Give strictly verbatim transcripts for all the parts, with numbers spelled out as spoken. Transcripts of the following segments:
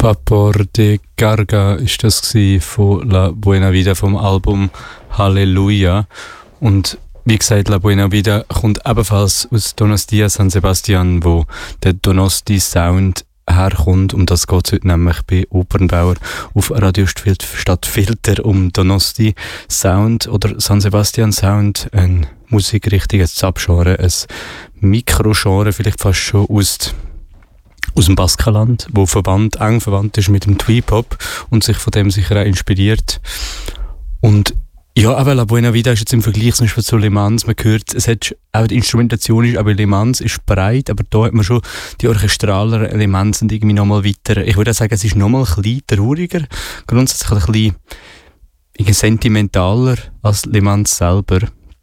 Vapor de Carga ist das von La Buena Vida vom Album Halleluja. Und wie gesagt, La Buena Vida kommt ebenfalls aus Donostia San Sebastian, wo der Donosti-Sound herkommt. Um das geht es heute nämlich bei Opernbauer auf Radio Stadtfilter um Donosti-Sound oder San Sebastian-Sound, ein Musikrichtung, ein Subgenre, ein Mikrogenre, vielleicht fast schon aus aus dem Baskenland, wo verwandt, eng verwandt ist mit dem Twee-Pop und sich von dem sicher auch inspiriert. Und ja, aber La Buena Vida ist jetzt im Vergleich zum Beispiel zu Le Mans, man hört, es hat auch die Instrumentation ist, aber Le Mans ist breit, aber da hat man schon die orchestraleren Elemente sind irgendwie nochmal weiter, ich würde auch sagen, es ist nochmal ein bisschen trauriger, grundsätzlich ein bisschen, ein bisschen sentimentaler als Le Mans selber.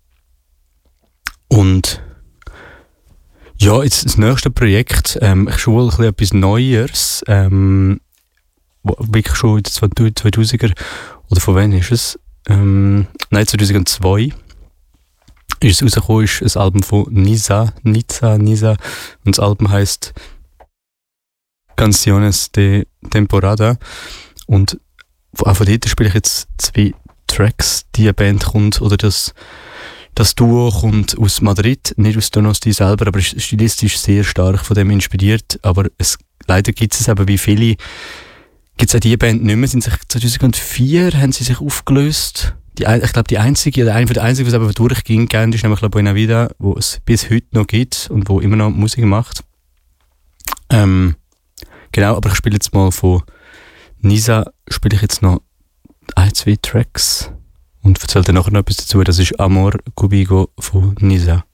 Und ja, jetzt das nächste Projekt, ähm, ich schule ein bisschen etwas Neues, ähm, wirklich schon in den zweitausender, oder von wann ist es? Ähm, nein, zweitausendzwei ist es rausgekommen, ist ein Album von Nisa, Nizza, Nisa, und das Album heisst Canciones de Temporada, und auch von dort spiele ich jetzt zwei Tracks, die Band kommt, oder das Das Duo kommt aus Madrid, nicht aus Donosti selber, aber ist stilistisch sehr stark von dem inspiriert. Aber es, leider gibt es eben wie viele, gibt es auch die Band nicht mehr. Sind sich zweitausendvier haben sie sich aufgelöst. Die, ich glaube, die einzige, oder eine von den einzigen, die es aber durchging, ist nämlich La Buena Vida, wo es bis heute noch gibt und wo immer noch Musik macht. Ähm, genau, aber ich spiele jetzt mal von Nisa, spiele ich jetzt noch ein, zwei Tracks. Und erzählt dann nachher noch etwas dazu. Das ist Amor Cubigo von Nisa.